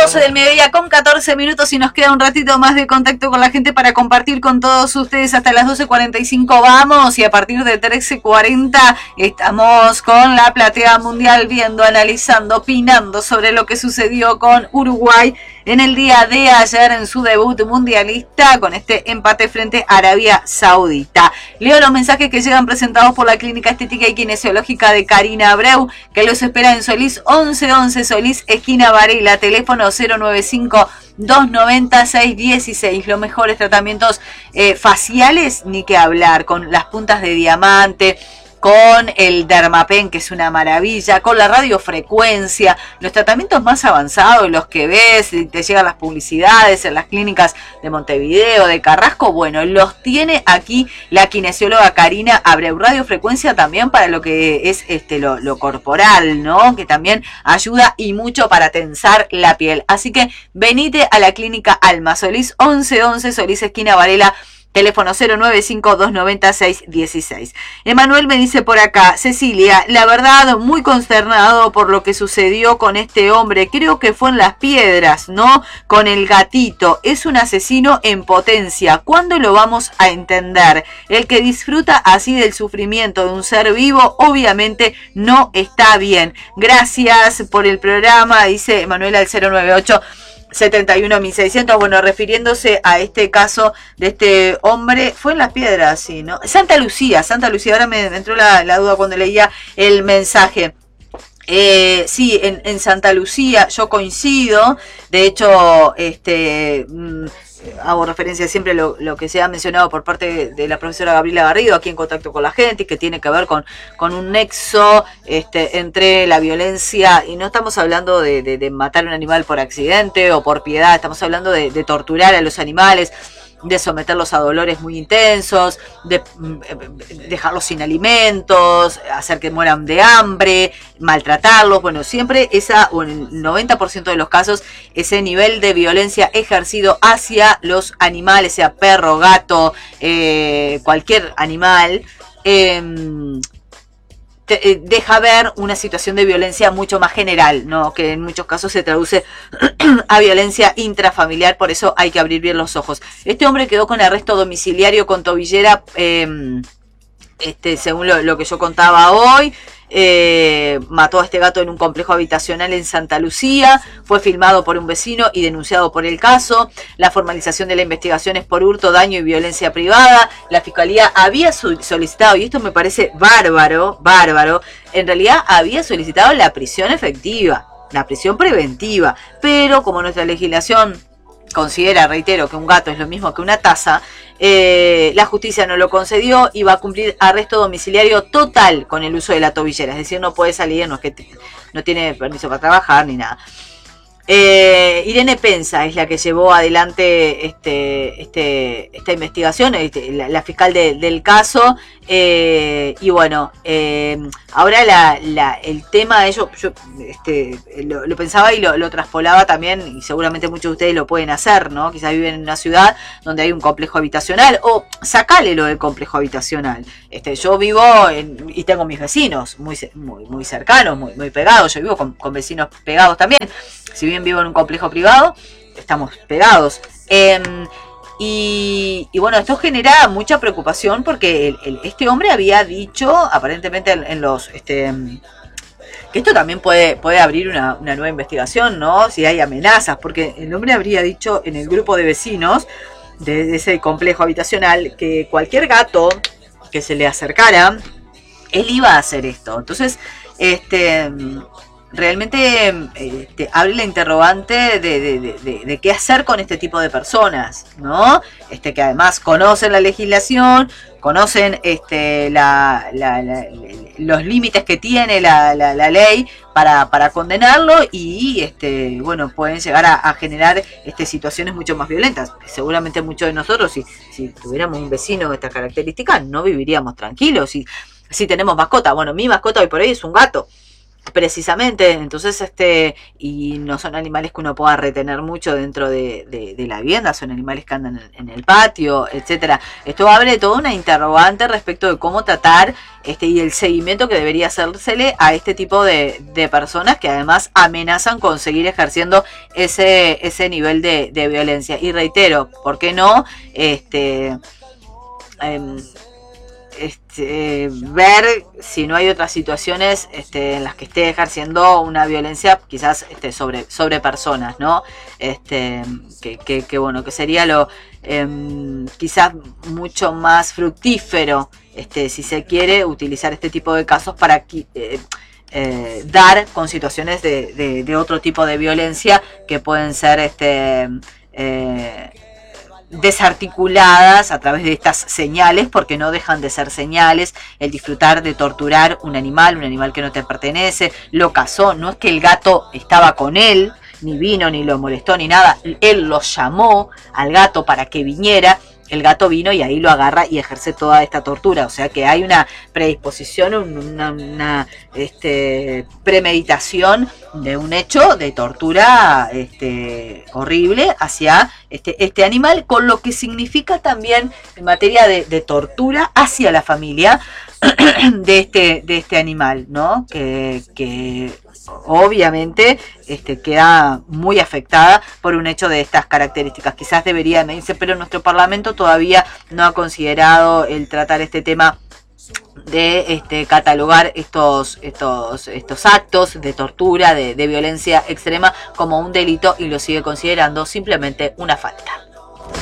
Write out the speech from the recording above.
12 del mediodía con 14 minutos y nos queda un ratito más de contacto con la gente para compartir con todos ustedes hasta las 12:45 vamos y a partir de 13:40 estamos con la platea mundial viendo, analizando, opinando sobre lo que sucedió con Uruguay en el día de ayer en su debut mundialista con este empate frente a Arabia Saudita. Leo los mensajes que llegan presentados por la Clínica Estética y Kinesiológica de Karina Abreu, que los espera en Solís 1111 Solís, esquina Varela, teléfono 095-290-616. Los mejores tratamientos faciales, ni que hablar, con las puntas de diamante, con el Dermapen, que es una maravilla, con la radiofrecuencia, los tratamientos más avanzados, los que ves, te llegan las publicidades en las clínicas de Montevideo, de Carrasco, bueno, los tiene aquí la kinesióloga Karina Abreu. Radiofrecuencia también para lo que es lo corporal, ¿no? Que también ayuda y mucho para tensar la piel. Así que venite a la clínica Alma, Solís 1111, Solís esquina Varela, teléfono 095-290-616. Emanuel me dice por acá, Cecilia, la verdad muy consternado por lo que sucedió con este hombre, creo que fue en Las Piedras, ¿no? Con el gatito, es un asesino en potencia, ¿cuándo lo vamos a entender? El que disfruta así del sufrimiento de un ser vivo, obviamente no está bien. Gracias por el programa, dice Emanuel al 098 71.600, bueno, refiriéndose a este caso de este hombre, fue en Las Piedras, sí, ¿no? Santa Lucía, ahora me entró la duda cuando leía el mensaje. Sí, en Santa Lucía, yo coincido, de hecho, hago referencia siempre a lo que se ha mencionado por parte de la profesora Gabriela Garrido, aquí en Contacto con la Gente, que tiene que ver con un nexo entre la violencia, y no estamos hablando de matar a un animal por accidente o por piedad, estamos hablando de torturar a los animales, de someterlos a dolores muy intensos, de dejarlos sin alimentos, hacer que mueran de hambre, maltratarlos, bueno, siempre o en el 90% de los casos, ese nivel de violencia ejercido hacia los animales, sea perro, gato, cualquier animal, deja ver una situación de violencia mucho más general, ¿no? Que en muchos casos se traduce a violencia intrafamiliar, por eso hay que abrir bien los ojos. Este hombre quedó con arresto domiciliario con tobillera, según lo que yo contaba hoy. Mató a este gato en un complejo habitacional en Santa Lucía, fue filmado por un vecino y denunciado por el caso. La formalización de la investigación es por hurto, daño y violencia privada. La fiscalía había solicitado, y esto me parece bárbaro, en realidad había solicitado la prisión efectiva, la prisión preventiva, pero como nuestra legislación considera, reitero, que un gato es lo mismo que una taza, la justicia no lo concedió y va a cumplir arresto domiciliario total con el uso de la tobillera, es decir, no puede salir, no es que no tiene permiso para trabajar ni nada. Irene Penza es la que llevó adelante esta investigación, la fiscal del caso, y bueno, ahora el tema, yo lo pensaba y lo traspolaba también, y seguramente muchos de ustedes lo pueden hacer, ¿no? Quizás viven en una ciudad donde hay un complejo habitacional, o sacale lo del complejo habitacional. Yo vivo y tengo mis vecinos muy cercanos, muy pegados, yo vivo con vecinos pegados también. Si bien vivo en un complejo privado, estamos pegados. Y bueno, esto genera mucha preocupación porque este hombre había dicho, aparentemente en los... que esto también puede abrir una nueva investigación, ¿no? Si hay amenazas, porque el hombre habría dicho en el grupo de vecinos de ese complejo habitacional que cualquier gato que se le acercara, él iba a hacer esto. Entonces, realmente abre la interrogante de qué hacer con este tipo de personas, ¿no? Que además conocen la legislación, conocen los límites que tiene la ley para condenarlo y bueno, pueden llegar a generar situaciones mucho más violentas. Seguramente muchos de nosotros, si tuviéramos un vecino de estas características, no viviríamos tranquilos. Si tenemos mascota, bueno, mi mascota hoy por hoy es un gato. precisamente, entonces y no son animales que uno pueda retener mucho dentro de la vivienda, son animales que andan en el patio, etcétera. Esto abre toda una interrogante respecto de cómo tratar y el seguimiento que debería hacérsele a este tipo de personas que además amenazan con seguir ejerciendo ese nivel de violencia. Y reitero, ¿por qué no? Ver si no hay otras situaciones en las que esté ejerciendo una violencia quizás sobre personas, ¿no? Que bueno, que sería lo quizás mucho más fructífero, si se quiere, utilizar este tipo de casos para dar con situaciones de otro tipo de violencia que pueden ser desarticuladas a través de estas señales, porque no dejan de ser señales. El disfrutar de torturar un animal que no te pertenece, lo cazó, no es que el gato estaba con él, ni vino, ni lo molestó, ni nada, él lo llamó al gato para que viniera, el gato vino y ahí lo agarra y ejerce toda esta tortura. O sea que hay una predisposición, una premeditación de un hecho de tortura horrible hacia este animal, con lo que significa también en materia de tortura hacia la familia de este animal, ¿no? Que obviamente queda muy afectada por un hecho de estas características. Quizás debería, me dice, pero nuestro Parlamento todavía no ha considerado el tratar este tema de catalogar estos actos de tortura, de violencia extrema como un delito, y lo sigue considerando simplemente una falta.